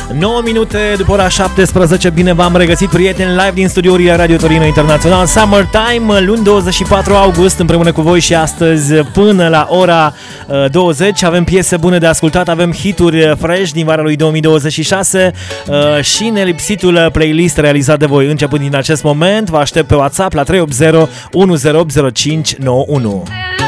9 minute după ora 17, bine v-am regăsit, prieteni, live din studiourile Radio Torino Internațional Summertime, luni 24 august, împreună cu voi și astăzi până la ora 20. Avem piese bune de ascultat, avem hituri fresh din vara lui 2026 și nelipsitul playlist realizat de voi. Începând din acest moment, vă aștept pe WhatsApp la 380 1080 591.